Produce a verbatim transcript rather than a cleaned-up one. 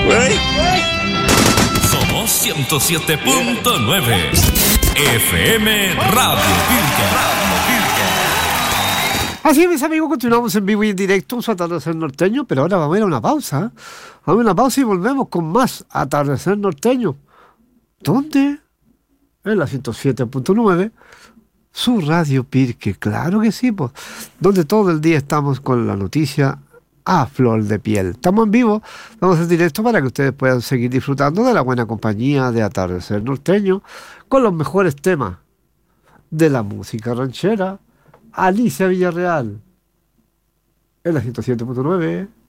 Somos ciento siete punto nueve F M Radio Pirque. Así es, mis amigos, continuamos en vivo y en directo, un atardecer norteño, pero ahora vamos a ir a una pausa. ¿eh? Vamos a una pausa y volvemos con más atardecer norteño. ¿Dónde? En la ciento siete punto nueve, su Radio Pirque, claro que sí, pues, donde todo el día estamos con la noticia a flor de piel. Estamos en vivo, vamos en directo para que ustedes puedan seguir disfrutando de la buena compañía de atardecer norteño, con los mejores temas de la música ranchera. Alicia Villarreal, en la ciento siete punto nueve.